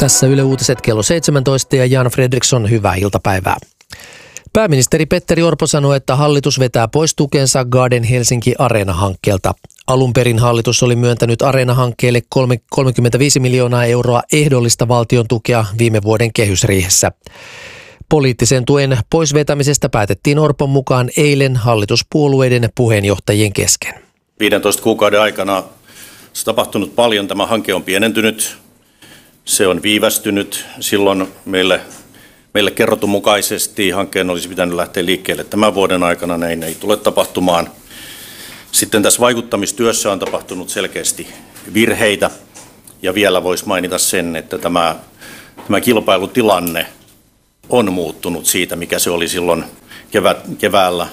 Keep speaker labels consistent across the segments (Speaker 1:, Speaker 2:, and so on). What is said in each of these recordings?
Speaker 1: Tässä Yle Uutiset kello 17 ja Jan Fredriksson, hyvää iltapäivää. Pääministeri Petteri Orpo sanoi, että hallitus vetää pois tukensa Garden Helsinki Areena-hankkeelta. Alun perin hallitus oli myöntänyt Areena-hankkeelle 35 miljoonaa euroa ehdollista valtion tukea viime vuoden kehysriihessä. Poliittisen tuen poisvetämisestä päätettiin Orpon mukaan eilen hallituspuolueiden puheenjohtajien kesken.
Speaker 2: 15 kuukauden aikana on tapahtunut paljon. Tämä hanke on pienentynyt, se on viivästynyt. Silloin meille kerrotun mukaisesti hankkeen olisi pitänyt lähteä liikkeelle tämän vuoden aikana. Näin ei tule tapahtumaan. Sitten tässä vaikuttamistyössä on tapahtunut selkeästi virheitä. Ja vielä voisi mainita sen, että tämä kilpailutilanne on muuttunut siitä, mikä se oli silloin keväällä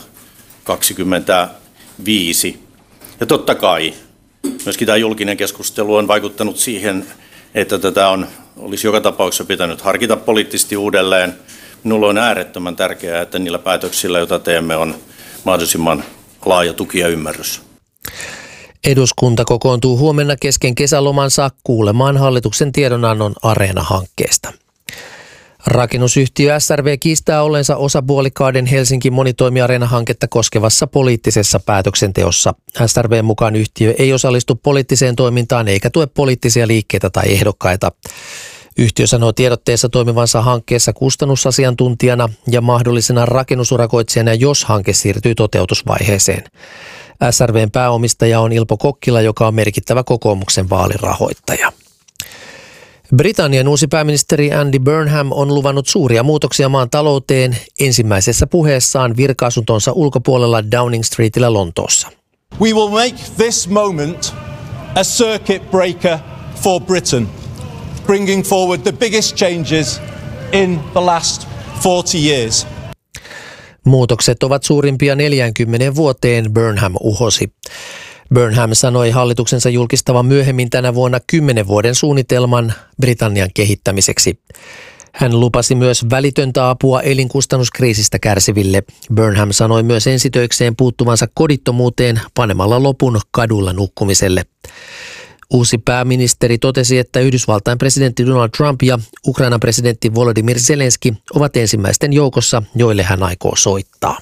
Speaker 2: 2025. Ja totta kai myöskin tämä julkinen keskustelu on vaikuttanut siihen, että tätä olisi joka tapauksessa pitänyt harkita poliittisesti uudelleen. Minulle on äärettömän tärkeää, että niillä päätöksillä, joita teemme, on mahdollisimman laaja tuki ja ymmärrys.
Speaker 1: Eduskunta kokoontuu huomenna kesken kesälomansa kuulemaan hallituksen tiedonannon Areena-hankkeesta. Rakennusyhtiö SRV kiistää ollensa osapuoli Garden Helsinki monitoimiareena-hanketta koskevassa poliittisessa päätöksenteossa. SRV:n mukaan yhtiö ei osallistu poliittiseen toimintaan eikä tue poliittisia liikkeitä tai ehdokkaita. Yhtiö sanoo tiedotteessa toimivansa hankkeessa kustannusasiantuntijana ja mahdollisena rakennusurakoitsijana, jos hanke siirtyy toteutusvaiheeseen. SRV:n pääomistaja on Ilpo Kokkila, joka on merkittävä kokoomuksen vaalirahoittaja. Britannian uusi pääministeri Andy Burnham on luvannut suuria muutoksia maan talouteen ensimmäisessä puheessaan virka-asuntonsa ulkopuolella Downing Streetillä Lontoossa.
Speaker 3: We will make this moment a circuit breaker for Britain, bringing forward the biggest changes in the last 40 years.
Speaker 1: Muutokset ovat suurimpia 40 vuoteen, Burnham uhosi. Burnham sanoi hallituksensa julkistavan myöhemmin tänä vuonna 10 vuoden suunnitelman Britannian kehittämiseksi. Hän lupasi myös välitöntä apua elinkustannuskriisistä kärsiville. Burnham sanoi myös ensitöikseen puuttuvansa kodittomuuteen panemalla lopun kadulla nukkumiselle. Uusi pääministeri totesi, että Yhdysvaltain presidentti Donald Trump ja Ukrainan presidentti Volodymyr Zelenski ovat ensimmäisten joukossa, joille hän aikoo soittaa.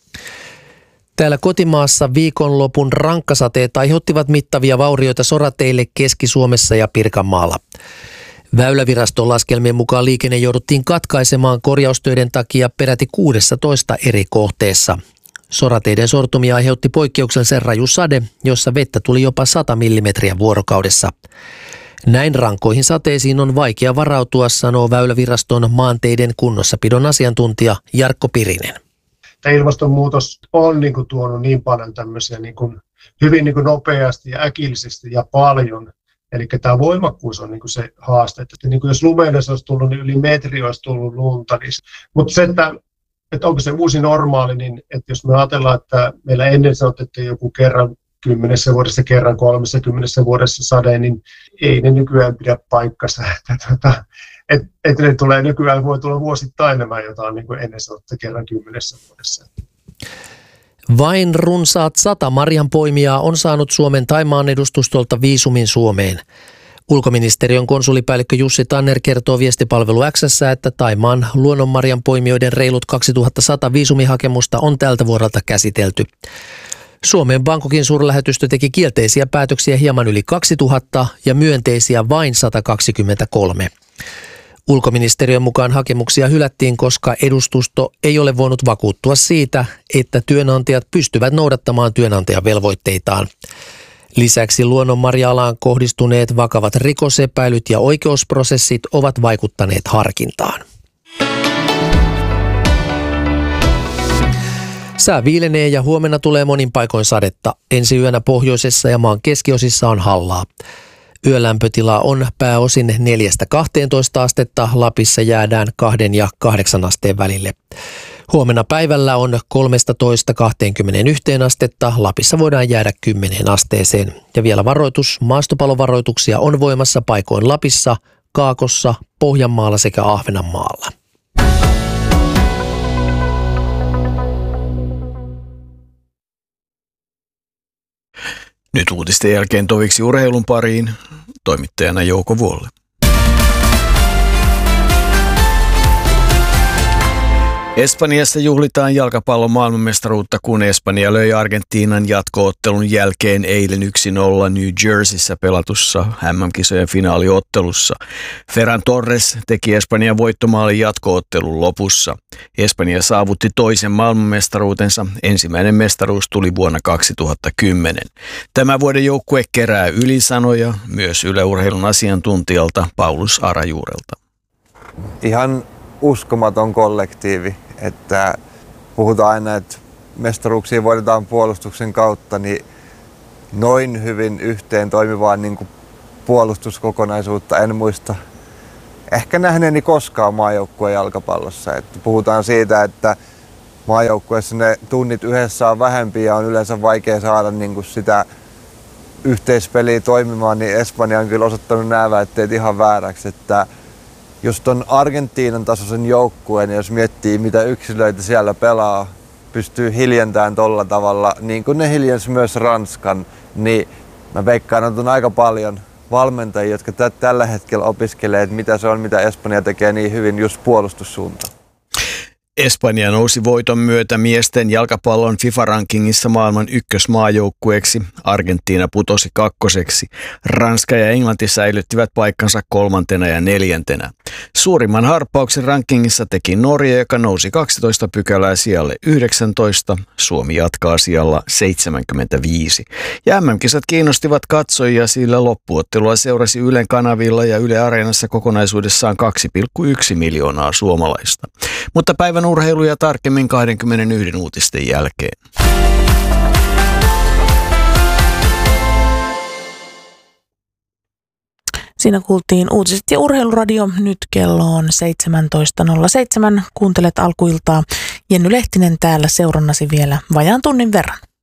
Speaker 1: Täällä kotimaassa viikonlopun rankkasateet aiheuttivat mittavia vaurioita sorateille Keski-Suomessa ja Pirkanmaalla. Väyläviraston laskelmien mukaan liikenne jouduttiin katkaisemaan korjaustöiden takia peräti 16 eri kohteessa. Sorateiden sortumia aiheutti poikkeuksellisen raju sade, jossa vettä tuli jopa 100 millimetriä vuorokaudessa. Näin rankoihin sateisiin on vaikea varautua, sanoo Väyläviraston maanteiden kunnossapidon asiantuntija Jarkko Pirinen.
Speaker 4: Tämä ilmastonmuutos on tuonut niin paljon tämmöisiä hyvin nopeasti ja äkillisesti ja paljon. Eli tämä voimakkuus on se haaste. Että jos lumeudessa olisi tullut, niin yli metri olisi tullut lunta. Mutta se, että onko se uusi normaali, niin että jos me ajatellaan, että meillä ennen sanotettiin joku kerran 10 vuodessa, kerran 30 vuodessa sade, niin ei ne nykyään pidä paikkansa. Että ne tulee nykyään, voi tulla vuosittain nämä, jota on ennen sanottu kerran 10 vuodessa.
Speaker 1: Vain runsaat 100 marjanpoimijaa on saanut Suomen Thaimaan edustustolta viisumin Suomeen. Ulkoministeriön konsulipäällikkö Jussi Tanner kertoo viestipalvelu X:ssä, että Thaimaan luonnonmarjanpoimijoiden reilut 2100 viisumihakemusta on tältä vuodelta käsitelty. Suomen Bangkokin suurlähetystö teki kielteisiä päätöksiä hieman yli 2000 ja myönteisiä vain 123. Ulkoministeriön mukaan hakemuksia hylättiin, koska edustusto ei ole voinut vakuuttua siitä, että työnantajat pystyvät noudattamaan työnantajavelvoitteitaan. Lisäksi luonnonmarja-alaan kohdistuneet vakavat rikosepäilyt ja oikeusprosessit ovat vaikuttaneet harkintaan. Sää viilenee ja huomenna tulee monin paikoin sadetta. Ensi yönä pohjoisessa ja maan keskiosissa on hallaa. Yölämpötila on pääosin 4-12 astetta, Lapissa jäädään 2 ja 8 asteen välille. Huomenna päivällä on 13-21 astetta, Lapissa voidaan jäädä 10 asteeseen. Ja vielä varoitus, maastopalovaroituksia on voimassa paikoin Lapissa, Kaakossa, Pohjanmaalla sekä Ahvenanmaalla.
Speaker 5: Nyt uutisten jälkeen toviksi urheilun pariin, toimittajana Jouko Vuolle. Espanjassa juhlitaan jalkapallon maailmanmestaruutta, kun Espanja löi Argentiinan jatko-ottelun jälkeen eilen 1-0 New Jerseyssä pelatussa MM-kisojen finaaliottelussa. Ferran Torres teki Espanjan voittomaalin jatko-ottelun lopussa. Espanja saavutti toisen maailmanmestaruutensa. Ensimmäinen mestaruus tuli vuonna 2010. Tämän vuoden joukkue kerää ylisanoja myös Yle Urheilun asiantuntijalta Paulus Arajuurelta.
Speaker 6: Ihan uskomaton kollektiivi, että puhutaan aina, että mestaruuksia voitetaan puolustuksen kautta, niin noin hyvin yhteen toimivaa niin kuin puolustuskokonaisuutta en muista ehkä nähneeni koskaan maajoukkueen jalkapallossa. Että puhutaan siitä, että maajoukkueessa ne tunnit yhdessä on vähempi ja on yleensä vaikea saada niin kuin sitä yhteispeliä toimimaan, niin Espanja on kyllä osoittanut nämä väitteet ihan vääräksi, että jos ton Argentiinan tasoisen joukkueen, jos miettii mitä yksilöitä siellä pelaa, pystyy hiljentämään tolla tavalla, niin kuin ne hiljensi myös Ranskan, niin mä veikkaan, että on aika paljon valmentajia, jotka tällä hetkellä opiskelee, että mitä se on, mitä Espanja tekee niin hyvin just puolustussuuntaan.
Speaker 5: Espanja nousi voiton myötä miesten jalkapallon FIFA-rankingissa maailman ykkösmaajoukkueeksi. Argentiina putosi kakkoseksi. Ranska ja Englanti säilyttivät paikkansa 3. ja 4. Suurimman harppauksen rankingissa teki Norja, joka nousi 12 pykälää sijalle 19. Suomi jatkaa sijalla 75. Ja MM-kisat kiinnostivat katsojia, sillä loppuottelua seurasi Ylen kanavilla ja Yle Areenassa kokonaisuudessaan 2,1 miljoonaa suomalaista. Mutta päivän urheiluja tarkemmin 21 uutisten jälkeen.
Speaker 7: Siinä kuultiin uutiset ja urheiluradio. Nyt kello on 17.07. Kuuntelet alkuiltaa. Jenny Lehtinen täällä seurannasi vielä vajaan tunnin verran.